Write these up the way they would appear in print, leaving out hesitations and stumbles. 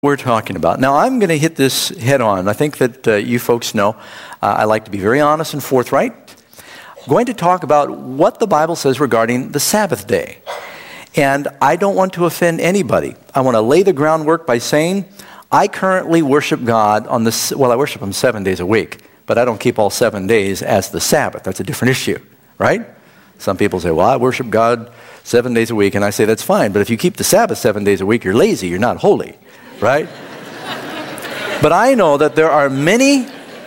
we're talking about. Now, I'm going to hit this head on. I think that you folks know I like to be very honest and forthright. I'm going to talk about what the Bible says regarding the Sabbath day. And I don't want to offend anybody. I want to lay the groundwork by saying I currently worship God on this. Well, I worship Him 7 days a week, but I don't keep all 7 days as the Sabbath. That's a different issue, right? Some people say, well, I worship God 7 days a week, and I say that's fine. But if you keep the Sabbath 7 days a week, you're lazy, you're not holy, right? But I know that there are many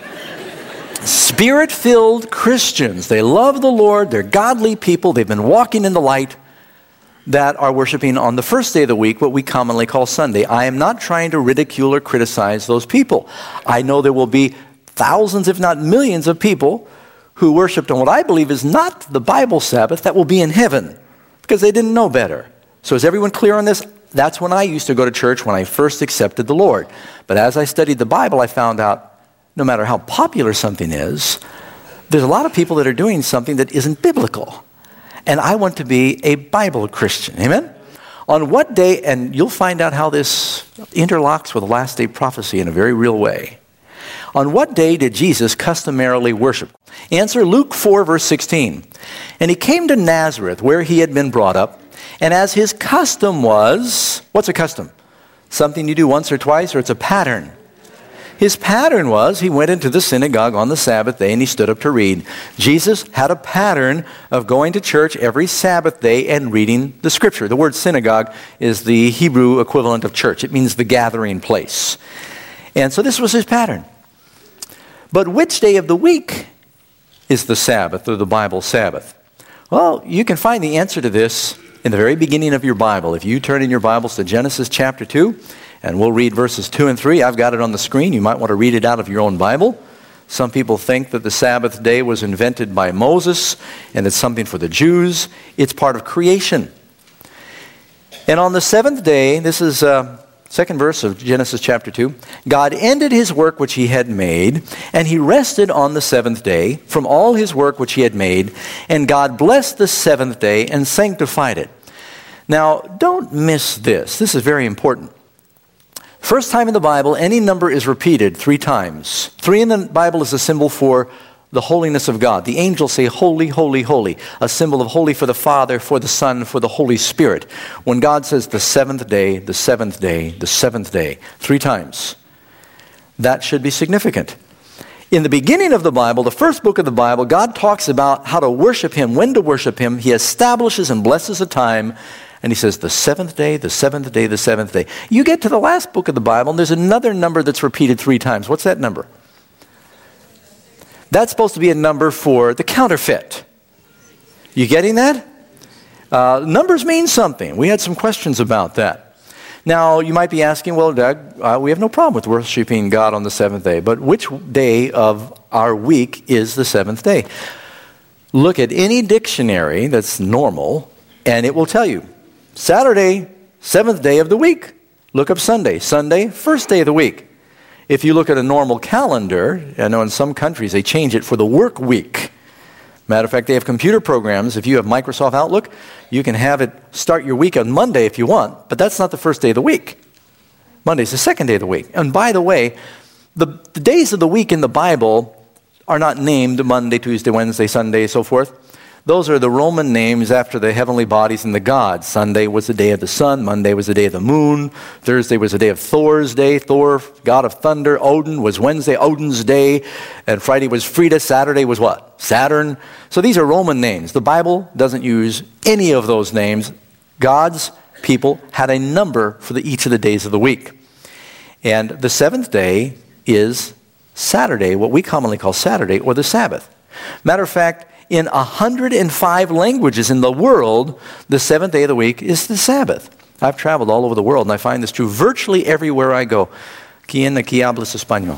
Spirit-filled Christians. They love the Lord, they're godly people, they've been walking in the light, that are worshiping on the first day of the week, what we commonly call Sunday. I am not trying to ridicule or criticize those people. I know there will be thousands, if not millions, of people who worshiped on what I believe is not the Bible Sabbath that will be in heaven because they didn't know better. So is everyone clear on this? That's when I used to go to church when I first accepted the Lord. But as I studied the Bible, I found out no matter how popular something is, there's a lot of people that are doing something that isn't biblical. And I want to be a Bible Christian. Amen? On what day, and you'll find out how this interlocks with the last day prophecy in a very real way. On what day did Jesus customarily worship? Answer, Luke 4, verse 16. And he came to Nazareth, where he had been brought up, and as his custom was, what's a custom? Something you do once or twice, or it's a pattern? His pattern was he went into the synagogue on the Sabbath day and he stood up to read. Jesus had a pattern of going to church every Sabbath day and reading the Scripture. The word synagogue is the Hebrew equivalent of church. It means the gathering place. And so this was his pattern. But which day of the week is the Sabbath or the Bible Sabbath? Well, you can find the answer to this in the very beginning of your Bible. If you turn in your Bibles to Genesis chapter 2, and we'll read verses 2 and 3. I've got it on the screen. You might want to read it out of your own Bible. Some people think that the Sabbath day was invented by Moses and it's something for the Jews. It's part of creation. And on the seventh day, this is second verse of Genesis chapter 2, God ended his work which he had made, and he rested on the seventh day from all his work which he had made, and God blessed the seventh day and sanctified it. Now, don't miss this. This is very important. First time in the Bible, any number is repeated 3 times. 3 in the Bible is a symbol for the holiness of God. The angels say, holy, holy, holy. A symbol of holy for the Father, for the Son, for the Holy Spirit. When God says the seventh day, the seventh day, the seventh day, 3 times, that should be significant. In the beginning of the Bible, the first book of the Bible, God talks about how to worship Him, when to worship Him. He establishes and blesses a time. And he says, the seventh day, the seventh day, the seventh day. You get to the last book of the Bible, and there's another number that's repeated 3 times. What's that number? That's supposed to be a number for the counterfeit. You getting that? Numbers mean something. We had some questions about that. Now, you might be asking, well, Doug, we have no problem with worshiping God on the seventh day, but which day of our week is the seventh day? Look at any dictionary that's normal, and it will tell you. Saturday, 7th day of the week. Look up Sunday. Sunday, 1st day of the week. If you look at a normal calendar, I know in some countries they change it for the work week. Matter of fact, they have computer programs. If you have Microsoft Outlook, you can have it start your week on Monday if you want, but that's not the 1st day of the week. Monday's the 2nd day of the week. And by the way, the days of the week in the Bible are not named Monday, Tuesday, Wednesday, Sunday, so forth. Those are the Roman names after the heavenly bodies and the gods. Sunday was the day of the sun. Monday was the day of the moon. Thursday was the day of Thor's day. Thor, god of thunder. Odin was Wednesday, Odin's day. And Friday was Frida. Saturday was what? Saturn. So these are Roman names. The Bible doesn't use any of those names. God's people had a number for each of the days of the week. And the 7th day is Saturday, what we commonly call Saturday, or the Sabbath. Matter of fact, in 105 languages in the world, the 7th day of the week is the Sabbath. I've traveled all over the world, and I find this true virtually everywhere I go. ¿Quién aquí hablas español?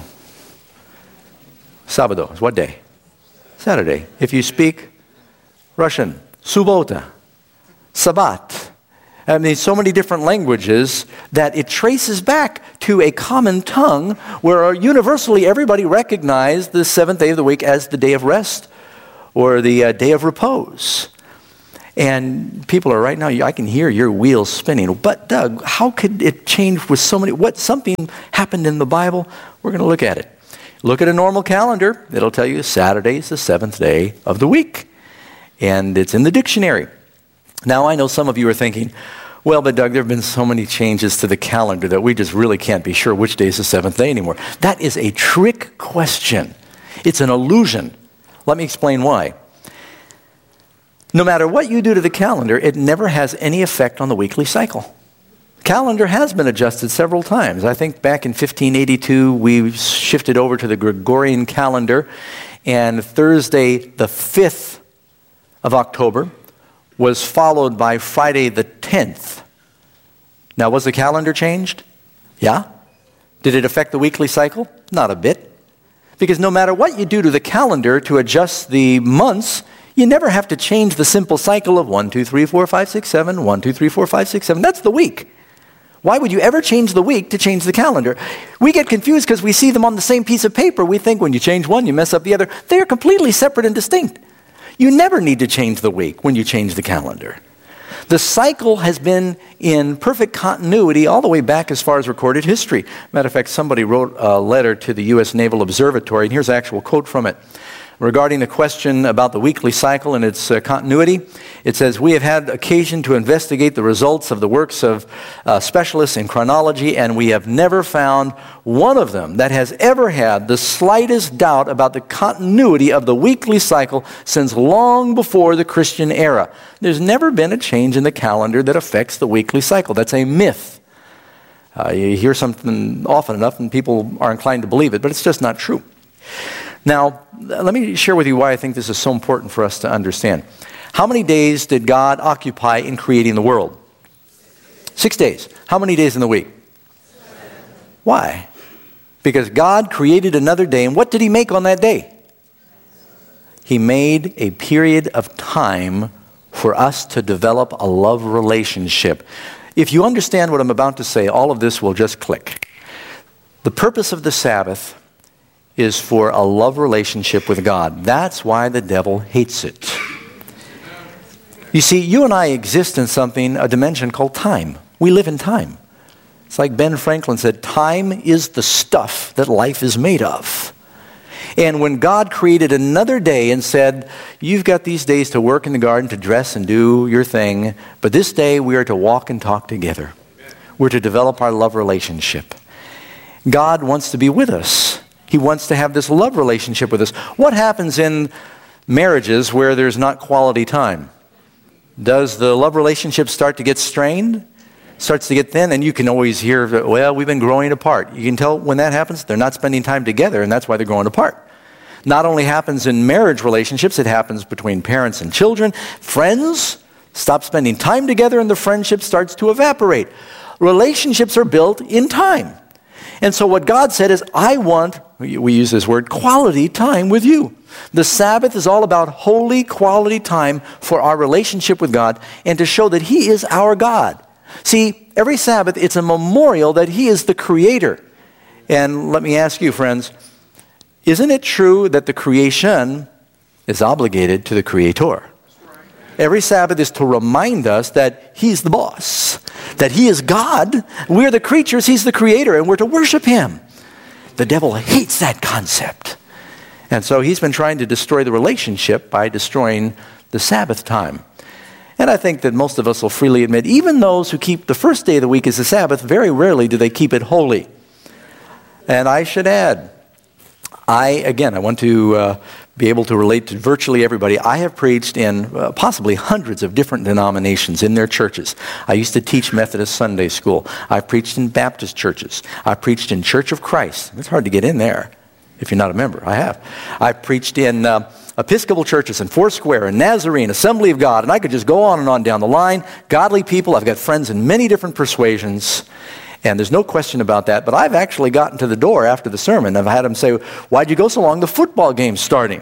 Sábado is what day? Saturday. If you speak Russian, Subota, Sabbat. I mean, so many different languages that it traces back to a common tongue where universally everybody recognized the 7th day of the week as the day of rest or the day of repose. And people are right now, I can hear your wheels spinning. But Doug, how could it change with so many? Something happened in the Bible? We're going to look at it. Look at a normal calendar. It'll tell you Saturday is the seventh day of the week. And it's in the dictionary. Now, I know some of you are thinking, well, but Doug, there have been so many changes to the calendar that we just really can't be sure which day is the seventh day anymore. That is a trick question. It's an illusion. Let me explain why. No matter what you do to the calendar, it never has any effect on the weekly cycle. Calendar has been adjusted several times. I think back in 1582, we shifted over to the Gregorian calendar, and Thursday, the 5th of October, was followed by Friday the 10th. Now, was the calendar changed? Yeah. Did it affect the weekly cycle? Not a bit. Because no matter what you do to the calendar to adjust the months, you never have to change the simple cycle of 1, 2, 3, 4, 5, 6, 7, 1, 2, 3, 4, 5, 6, 7. That's the week. Why would you ever change the week to change the calendar? We get confused because we see them on the same piece of paper. We think when you change one, you mess up the other. They are completely separate and distinct. You never need to change the week when you change the calendar. The cycle has been in perfect continuity all the way back as far as recorded history. Matter of fact, somebody wrote a letter to the U.S. Naval Observatory, and here's an actual quote from it. Regarding the question about the weekly cycle and its continuity, it says, "We have had occasion to investigate the results of the works of specialists in chronology, and we have never found one of them that has ever had the slightest doubt about the continuity of the weekly cycle since long before the Christian era. There's never been a change in the calendar that affects the weekly cycle." That's a myth. You hear something often enough and people are inclined to believe it, but it's just not true. Now, let me share with you why I think this is so important for us to understand. How many days did God occupy in creating the world? 6 days. How many days in the week? 7. Why? Because God created another day, and what did He make on that day? He made a period of time for us to develop a love relationship. If you understand what I'm about to say, all of this will just click. The purpose of the Sabbath is for a love relationship with God. That's why the devil hates it. You see, you and I exist in a dimension called time. We live in time. It's like Ben Franklin said, time is the stuff that life is made of. And when God created another day and said, you've got these days to work in the garden, to dress and do your thing, but this day we are to walk and talk together. We're to develop our love relationship. God wants to be with us. He wants to have this love relationship with us. What happens in marriages where there's not quality time? Does the love relationship start to get strained? Starts to get thin, and you can always hear, well, we've been growing apart. You can tell when that happens, they're not spending time together, and that's why they're growing apart. Not only happens in marriage relationships, it happens between parents and children. Friends stop spending time together, and the friendship starts to evaporate. Relationships are built in time. And so what God said is, I want, we use this word, quality time with you. The Sabbath is all about holy quality time for our relationship with God and to show that He is our God. See, every Sabbath, it's a memorial that He is the Creator. And let me ask you, friends, isn't it true that the creation is obligated to the Creator? Every Sabbath is to remind us that He's the boss, that He is God. We're the creatures, He's the Creator, and we're to worship Him. The devil hates that concept. And so he's been trying to destroy the relationship by destroying the Sabbath time. And I think that most of us will freely admit, even those who keep the first day of the week as the Sabbath, very rarely do they keep it holy. And I should add, I want to be able to relate to virtually everybody. I have preached in possibly hundreds of different denominations in their churches. I used to teach Methodist Sunday school. I've preached in Baptist churches. I've preached in Church of Christ. It's hard to get in there if you're not a member. I have. I've preached in Episcopal churches and Foursquare and Nazarene, Assembly of God, and I could just go on and on down the line. Godly people. I've got friends in many different persuasions. And there's no question about that. But I've actually gotten to the door after the sermon. I've had them say, why'd you go so long? The football game's starting.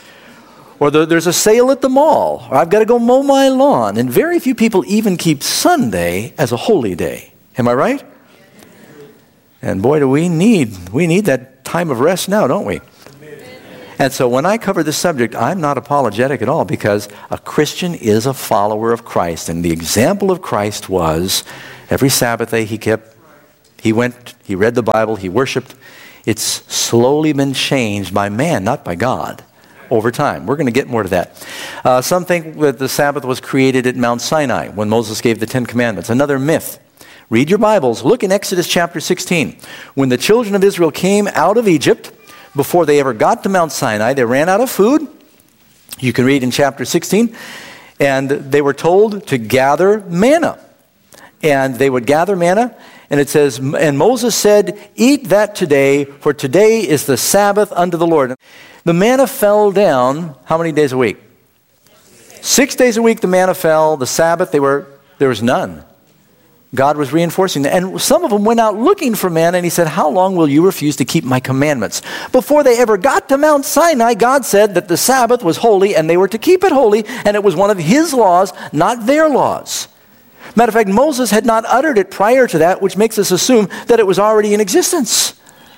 Or there's a sale at the mall. Or I've got to go mow my lawn. And very few people even keep Sunday as a holy day. Am I right? And boy, do we need that time of rest now, don't we? And so when I cover this subject, I'm not apologetic at all, because a Christian is a follower of Christ. And the example of Christ was every Sabbath day he went, he read the Bible, he worshiped. It's slowly been changed by man, not by God, over time. We're going to get more to that. Some think that the Sabbath was created at Mount Sinai when Moses gave the Ten Commandments. Another myth. Read your Bibles. Look in Exodus chapter 16. When the children of Israel came out of Egypt, before they ever got to Mount Sinai, they ran out of food. You can read in chapter 16. And they were told to gather manna. And they would gather manna. And it says, and Moses said, eat that today, for today is the Sabbath unto the Lord. The manna fell down how many days a week? 6 days a week the manna fell. The Sabbath, there was none. God was reinforcing that. And some of them went out looking for manna, and he said, how long will you refuse to keep my commandments? Before they ever got to Mount Sinai, God said that the Sabbath was holy, and they were to keep it holy, and it was one of his laws, not their laws. Matter of fact, Moses had not uttered it prior to that, which makes us assume that it was already in existence.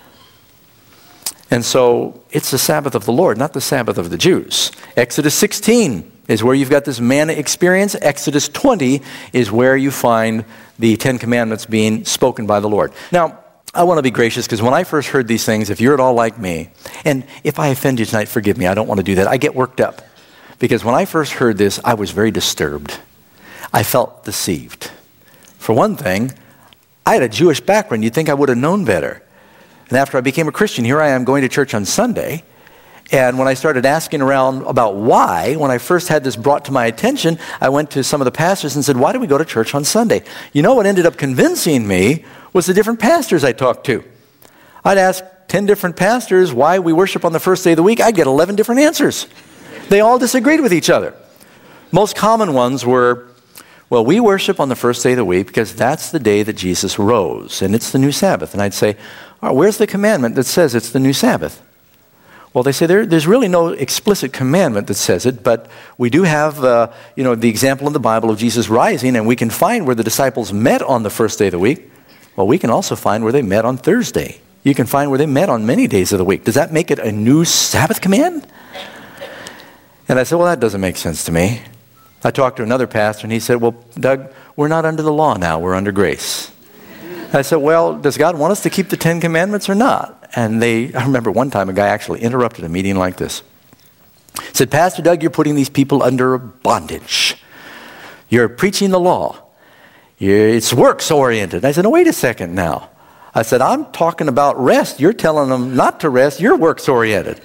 And so it's the Sabbath of the Lord, not the Sabbath of the Jews. Exodus 16 is where you've got this manna experience. Exodus 20 is where you find the Ten Commandments being spoken by the Lord. Now, I want to be gracious, because when I first heard these things, if you're at all like me, and if I offend you tonight, forgive me, I don't want to do that. I get worked up. Because when I first heard this, I was very disturbed. I felt deceived. For one thing, I had a Jewish background. You'd think I would have known better. And after I became a Christian, here I am going to church on Sunday. And when I started asking around about why, when I first had this brought to my attention, I went to some of the pastors and said, why do we go to church on Sunday? You know what ended up convincing me was the different pastors I talked to. I'd ask 10 different pastors why we worship on the first day of the week. I'd get 11 different answers. They all disagreed with each other. Most common ones were, well, we worship on the first day of the week because that's the day that Jesus rose, and it's the new Sabbath. And I'd say, all right, where's the commandment that says it's the new Sabbath? Well, they say there's really no explicit commandment that says it, but we do have, the example in the Bible of Jesus rising, and we can find where the disciples met on the first day of the week. Well, we can also find where they met on Thursday. You can find where they met on many days of the week. Does that make it a new Sabbath command? And I said, well, that doesn't make sense to me. I talked to another pastor, and he said, well, Doug, we're not under the law now. We're under grace. I said, well, does God want us to keep the Ten Commandments or not? And I remember one time a guy actually interrupted a meeting like this. He said, Pastor Doug, you're putting these people under bondage. You're preaching the law. It's works-oriented. I said, no, wait a second now. I said, I'm talking about rest. You're telling them not to rest. You're works-oriented.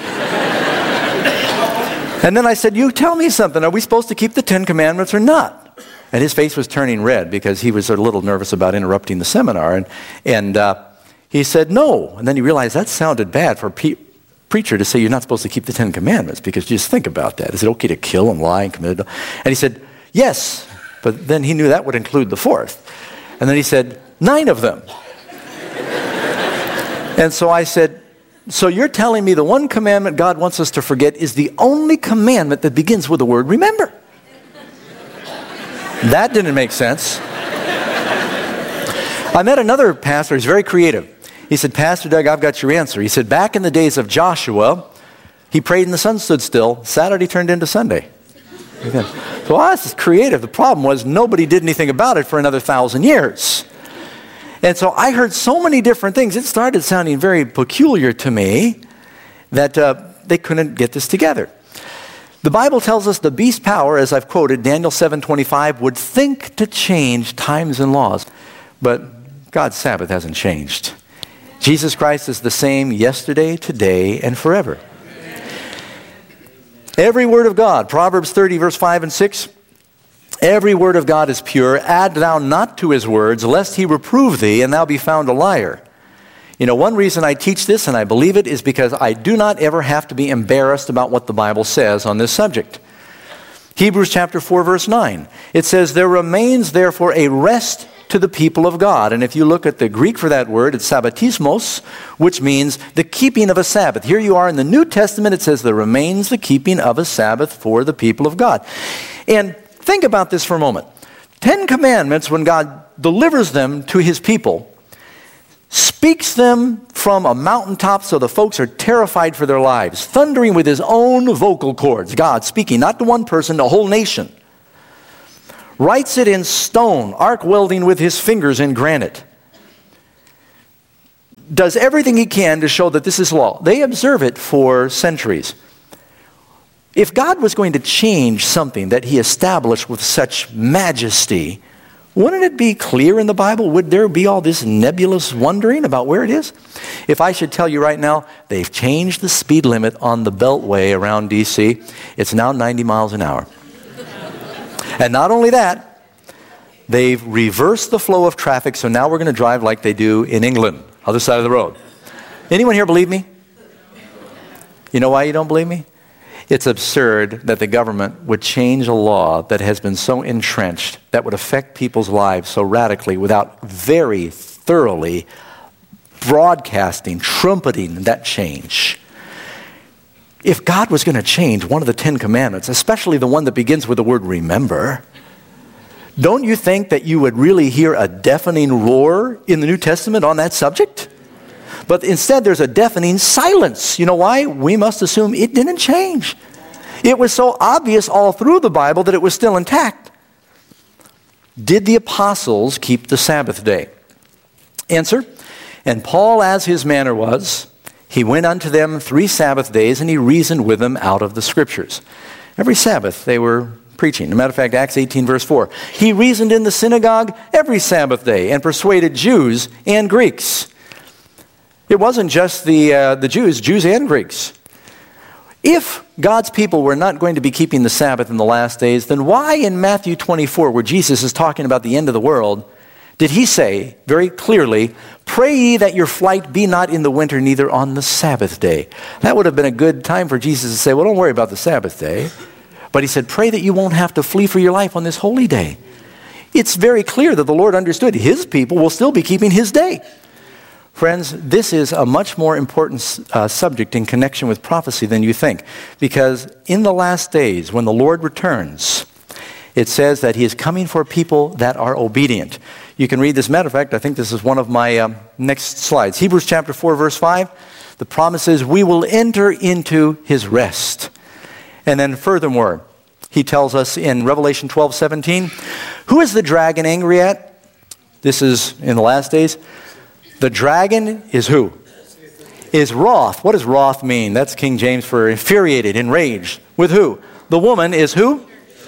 And then I said, you tell me something. Are we supposed to keep the Ten Commandments or not? And his face was turning red because he was a little nervous about interrupting the seminar. And he said, no. And then he realized that sounded bad for a preacher to say you're not supposed to keep the Ten Commandments, because just think about that. Is it okay to kill and lie and commit adultery? And he said, yes. But then he knew that would include the fourth. And then he said, 9 of them. And so I said, so you're telling me the one commandment God wants us to forget is the only commandment that begins with the word remember? That didn't make sense. I met another pastor. He's very creative. He said, Pastor Doug, I've got your answer. He said, back in the days of Joshua, he prayed and the sun stood still. Saturday turned into Sunday. So this is creative. The problem was nobody did anything about it for another 1,000 years. And so I heard so many different things. It started sounding very peculiar to me that they couldn't get this together. The Bible tells us the beast power, as I've quoted, Daniel 7:25, would think to change times and laws. But God's Sabbath hasn't changed. Jesus Christ is the same yesterday, today, and forever. Every word of God, Proverbs 30, verse 5 and 6, every word of God is pure. Add thou not to his words, lest he reprove thee, and thou be found a liar. You know, one reason I teach this, and I believe it, is because I do not ever have to be embarrassed about what the Bible says on this subject. Hebrews chapter 4, verse 9. It says, there remains therefore a rest to the people of God. And if you look at the Greek for that word, it's sabbatismos, which means the keeping of a Sabbath. Here you are in the New Testament, it says there remains the keeping of a Sabbath for the people of God. And think about this for a moment. 10 Commandments, when God delivers them to his people, speaks them from a mountaintop so the folks are terrified for their lives, thundering with his own vocal cords. God speaking, not to one person, the whole nation. Writes it in stone, arc welding with his fingers in granite. Does everything he can to show that this is law. They observe it for centuries. If God was going to change something that he established with such majesty, wouldn't it be clear in the Bible? Would there be all this nebulous wondering about where it is? If I should tell you right now, they've changed the speed limit on the Beltway around D.C. It's now 90 miles an hour. And not only that, they've reversed the flow of traffic, so now we're going to drive like they do in England, other side of the road. Anyone here believe me? You know why you don't believe me? It's absurd that the government would change a law that has been so entrenched, that would affect people's lives so radically without very thoroughly broadcasting, trumpeting that change. If God was going to change one of the 10 commandments, especially the one that begins with the word remember, don't you think that you would really hear a deafening roar in the New Testament on that subject? But instead, there's a deafening silence. You know why? We must assume it didn't change. It was so obvious all through the Bible that it was still intact. Did the apostles keep the Sabbath day? Answer, and Paul, as his manner was, he went unto them 3 Sabbath days, and he reasoned with them out of the Scriptures. Every Sabbath they were preaching. As a matter of fact, Acts 18, verse 4. He reasoned in the synagogue every Sabbath day and persuaded Jews and Greeks. It wasn't just the Jews and Greeks. If God's people were not going to be keeping the Sabbath in the last days, then why in Matthew 24, where Jesus is talking about the end of the world, did he say very clearly, pray ye that your flight be not in the winter, neither on the Sabbath day? That would have been a good time for Jesus to say, well, don't worry about the Sabbath day. But he said, pray that you won't have to flee for your life on this holy day. It's very clear that the Lord understood his people will still be keeping his day. Friends, this is a much more important subject in connection with prophecy than you think. Because in the last days, when the Lord returns, it says that he is coming for people that are obedient. You can read this. Matter of fact, I think this is one of my next slides. Hebrews chapter 4, verse 5. The promise is, we will enter into his rest. And then furthermore, he tells us in Revelation 12:17, who is the dragon angry at? This is in the last days. The dragon is who? Is wroth. What does wroth mean? That's King James for infuriated, enraged. With who? The woman is who?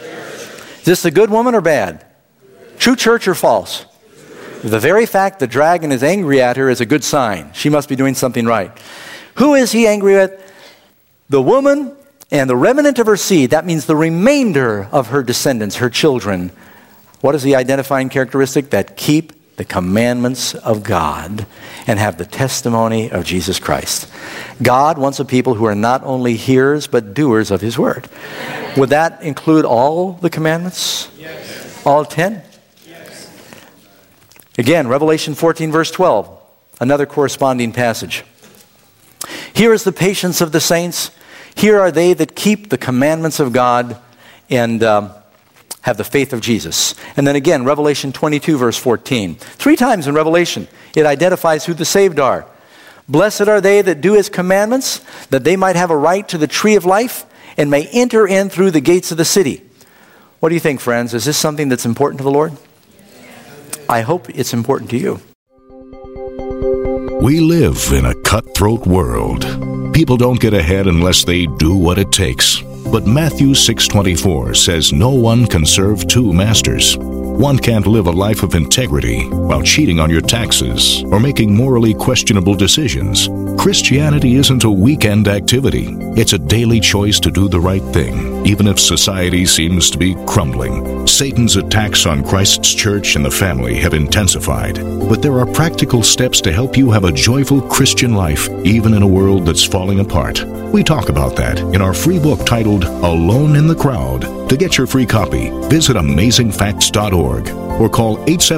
Is this a good woman or bad? True church or false? The very fact the dragon is angry at her is a good sign. She must be doing something right. Who is he angry at? The woman and the remnant of her seed. That means the remainder of her descendants, her children. What is the identifying characteristic? That keep the commandments of God and have the testimony of Jesus Christ. God wants a people who are not only hearers but doers of his word. Would that include all the commandments? Yes. All 10? Yes. Again, Revelation 14, verse 12, another corresponding passage. Here is the patience of the saints. Here are they that keep the commandments of God and have the faith of Jesus. And then again, Revelation 22, verse 14. 3 times in Revelation, it identifies who the saved are. Blessed are they that do his commandments, that they might have a right to the tree of life and may enter in through the gates of the city. What do you think, friends? Is this something that's important to the Lord? I hope it's important to you. We live in a cutthroat world. People don't get ahead unless they do what it takes. But Matthew 6:24 says no one can serve 2 masters. One can't live a life of integrity while cheating on your taxes or making morally questionable decisions. Christianity isn't a weekend activity. It's a daily choice to do the right thing, even if society seems to be crumbling. Satan's attacks on Christ's church and the family have intensified, but there are practical steps to help you have a joyful Christian life, even in a world that's falling apart. We talk about that in our free book titled Alone in the Crowd. To get your free copy, visit AmazingFacts.org or call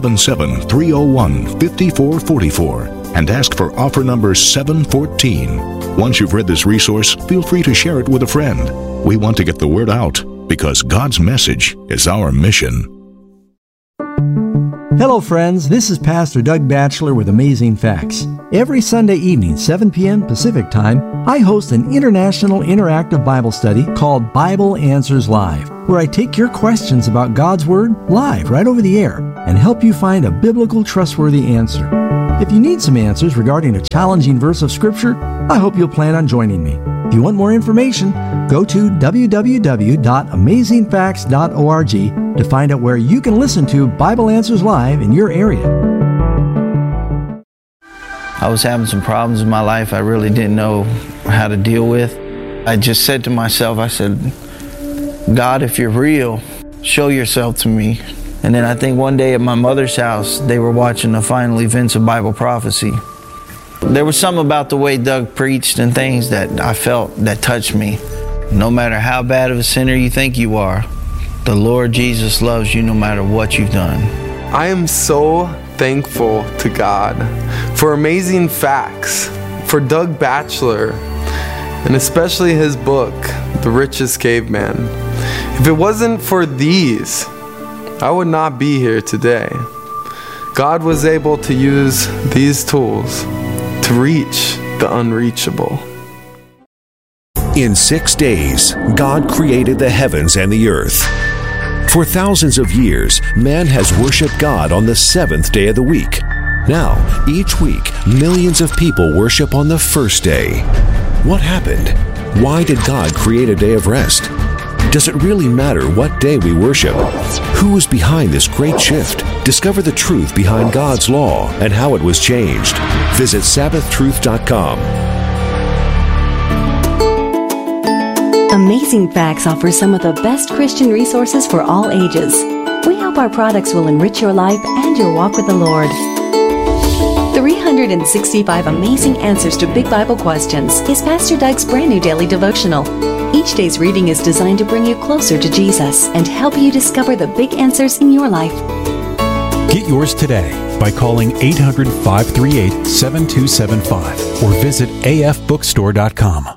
877-301-5444 and ask for offer number 714. Once you've read this resource, feel free to share it with a friend. We want to get the word out because God's message is our mission. Hello friends, this is Pastor Doug Batchelor with Amazing Facts. Every Sunday evening, 7 p.m. Pacific Time, I host an international interactive Bible study called Bible Answers Live, where I take your questions about God's Word live right over the air and help you find a biblical, trustworthy answer. If you need some answers regarding a challenging verse of Scripture, I hope you'll plan on joining me. If you want more information, go to www.amazingfacts.org to find out where you can listen to Bible Answers Live in your area. I was having some problems in my life I really didn't know how to deal with. I just said to myself, I said, God, if you're real, show yourself to me. And then I think one day at my mother's house, they were watching the final events of Bible prophecy. There was something about the way Doug preached and things that I felt that touched me. No matter how bad of a sinner you think you are, the Lord Jesus loves you no matter what you've done. I am so thankful to God for Amazing Facts, for Doug Batchelor, and especially his book, The Richest Caveman. If it wasn't for these, I would not be here today. God was able to use these tools to reach the unreachable. In 6 days, God created the heavens and the earth. For thousands of years, man has worshiped God on the seventh day of the week. Now, each week, millions of people worship on the first day. What happened? Why did God create a day of rest? Does it really matter what day we worship? Who is behind this great shift? Discover the truth behind God's law and how it was changed. Visit SabbathTruth.com. Amazing Facts offers some of the best Christian resources for all ages. We hope our products will enrich your life and your walk with the Lord. 365 Amazing Answers to Big Bible Questions is Pastor Doug's brand new daily devotional. Each day's reading is designed to bring you closer to Jesus and help you discover the big answers in your life. Get yours today by calling 800-538-7275 or visit afbookstore.com.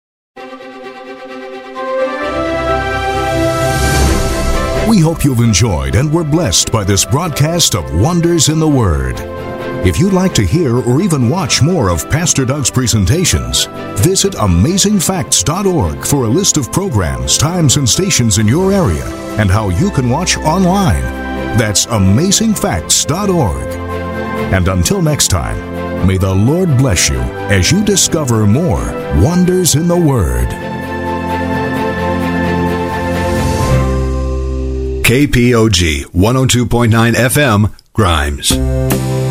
We hope you've enjoyed and were blessed by this broadcast of Wonders in the Word. If you'd like to hear or even watch more of Pastor Doug's presentations, visit AmazingFacts.org for a list of programs, times, and stations in your area and how you can watch online. That's AmazingFacts.org. And until next time, may the Lord bless you as you discover more Wonders in the Word. KPOG 102.9 FM, Grimes.